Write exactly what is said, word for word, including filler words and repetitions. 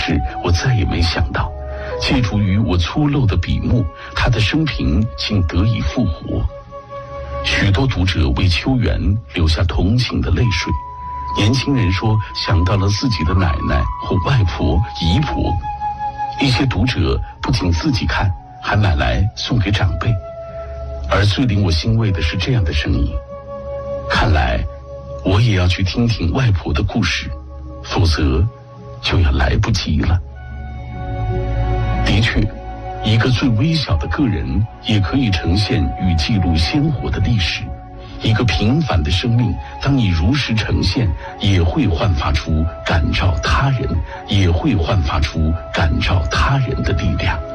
是我再也没想到，借助于我粗陋的笔墨，他的生平竟得以复活。许多读者为秋元流下同情的泪水，年轻人说想到了自己的奶奶或外婆、姨婆。一些读者不仅自己看，还买来送给长辈。而最令我欣慰的是这样的声音：看来我也要去听听外婆的故事，否则就要来不及了。的确，一个最微小的个人也可以呈现与记录鲜活的历史。一个平凡的生命，当你如实呈现，也会焕发出感召他人，也会焕发出感召他人的力量。